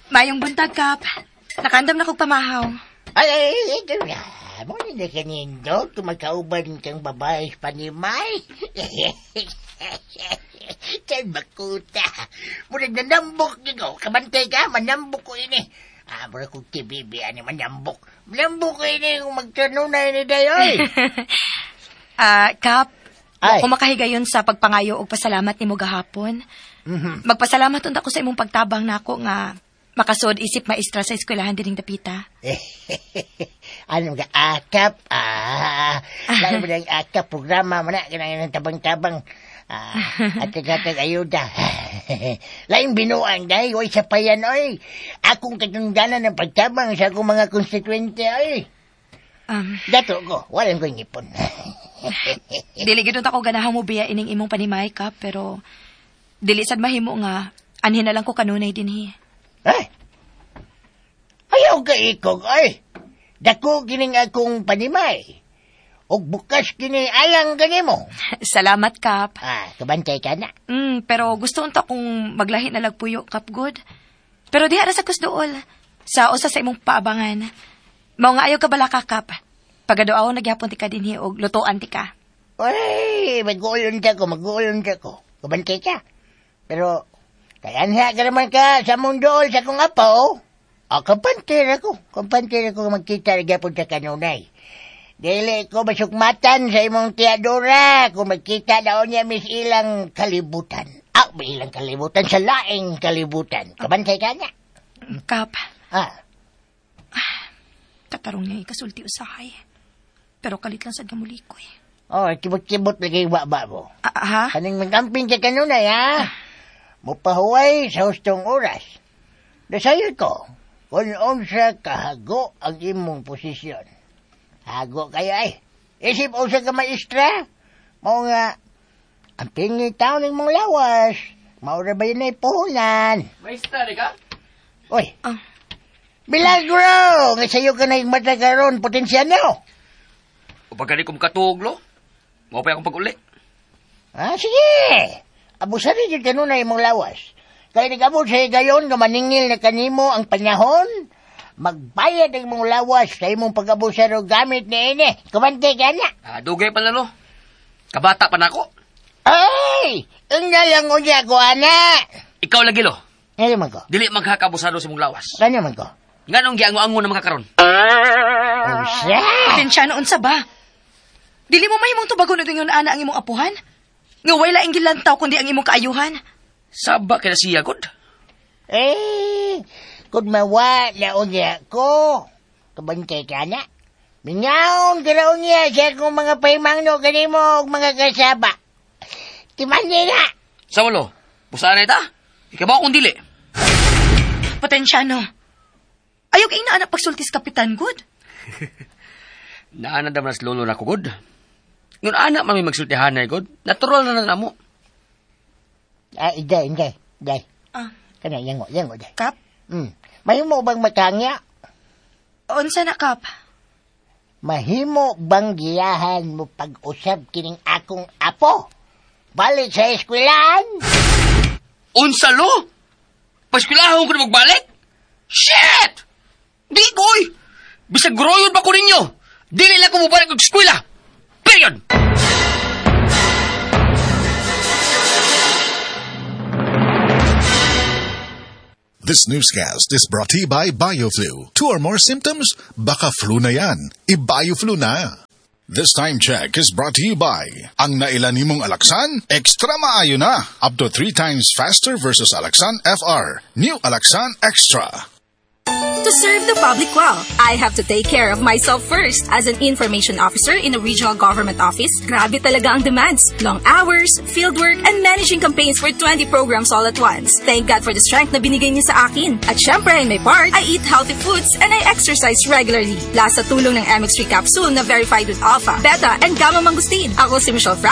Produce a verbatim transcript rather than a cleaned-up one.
Mayong buntag, Kap. Nakandam na kong pamahaw. Ay, ay, ito na. Muna na kanindo, tumagkauban kang babae panimay. Chay makuta. Muna nanambok nyo. Kabantay ka, manambok ko ini. Ah, muna kong tibibi, ani manambok. Manambok ko ini kung magtanunay ni Dayoy. Ah, uh, Kap, ay. Kung makahigayon sa pagpangayo o pasalamat ni mo gahapon, mm-hmm. Magpasalamat unta ko sa imong pagtabang nako nga makasod isip maestra sa eskwelahan dining dapita. Ano nga akap? Ah, lain mo ng akap programa mo na kanang tabang-tabang. Ah, at tagatag ayuda. Lain binuang dahil, oy, sa payan, oy. Akong katungganan ng pagtabang sa akong mga konstituente, oy. Um, Dato ko, walang ko ngipon. Dili gid ako ganahan mo biya ining imong panimay, Kap, pero dili sad mahimo nga anhin na lang ko kanunay dinhi. Ay! Ayaw ka ikog, ay! Dako kining akong panimay. O bukas kini ayang ganimo. Salamat, Kap. Ah, kabantay ka na. Mm, pero gusto unta kong maglahi na lagpuyo, Kap, good. Pero diha ra sa kusdool. Sa usa sa imong paabangan. Mao nga ayaw ka bala ka, Kap. Pagadoaw nagyapon ti ka dinhi og lutoan ti ka. Ay, mag-uulon ka ko, mag-uulon ka ko. Kabantay ka. Pero, kaya niya ka naman ka sa mundo sa kong apaw. O, kapantir ako. Kapantir ako magkita na gyapon sa kanunay. Dili ko masukmatan sa imong tiyadora kung magkita daw niya mis ilang kalibutan. Ah, may ilang kalibutan sa laing kalibutan. Kabantay ka niya. Kap. Ah. Katarong niya ikasulti usahay. Pero kalit lang sa gamulikoy. Oh, kibot-kibot lagi yung baba mo. Ah, ha? Kaning magkamping ka kanunay, ha? Mupahuway sa hustong oras. Nasayod ko, kung unsa kahago ang imong posisyon. Hago kayo ay. Isip unsa ka maestra? Mao nga, ang pingi tao ng mong lawas. Maura ba yun ay puhunan? Maestra, di ka? Uy. Oh. Milagro! Nga sa'yo ka na yung matagaroon, potensya niyo. O pagkali kong katuglo, mo pa akong pag-uli. Ah, sige. Abusan rin yung kanunay mong lawas. Kaya nag-abot sa gayon nga maningil na kanimo ang panahon, magbayad ang mong lawas sa imong pag-abusar o gamit ni ini. Kumante ka na. Ah, dugay pa lalo. Kabata pa na ako. Ay! Ang nalang ko niya ko, anak. Ikaw lagi lo. Ano man ko? Dili maghakabusado sa mong lawas. Ano man ko? Nga nung giango-ango na makakaroon. Oh, siya! Patensya noon sa ba? Dili mo mahimong tubagon na yung ana ang imong apuhan? Nga wala ang gilantaw kundi ang imong kaayuhan? Saba kaya siya, God? Eh, kung mawa na unya ko, kabantay ka na. Mingaon ka na unya siya kung mga paimangno kanimo og mga kasaba. Timandi na! Sa walo, pusaan na ita? Ikabaw kung dili. Patensya no. Ayaw kayo na anak pagsultis kapitan, good? Naana daw nas lolo na ko, God. Ngun anak mami magsultihan na, God. Natural na na mo. Ah, inday, inday, inday. Ah. Kana, yango, yango, day. Kap? Hmm. Mahimo bang matangya? Unsa na, Kap? Mahimo bang giyahan mo pag-usab kining akong apo? Balik sa eskwelahan? Unsa lo? Paskilahon ko na magbalik? Shit! Di koy! Bisag groyon ba ko ninyo? Dili lang ko mabalik ng eskwela! Period! This newscast is brought to you by BioFlu. Two or more symptoms? Baka flu na yan. I-BioFlu na. This time check is brought to you by ang nailan nimong Alaxan, extra maayo na. Up to three times faster versus Alaxan F R. New Alaxan Extra. To serve the public well, I have to take care of myself first. As an information officer in a regional government office, grabe talaga ang demands. Long hours, fieldwork, and managing campaigns for twenty programs all at once. Thank God for the strength na binigay niya sa akin. At syempre, in my part, I eat healthy foods and I exercise regularly. Last sa tulong ng M X three capsule na verified with alpha, beta, and gamma mangosteen. Ako si Michelle Fra